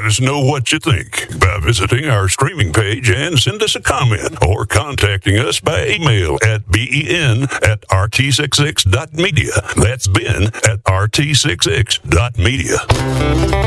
Let us know what you think by visiting our streaming page and send us a comment or contacting us by email at ben@rt66.media. That's ben@rt66.media.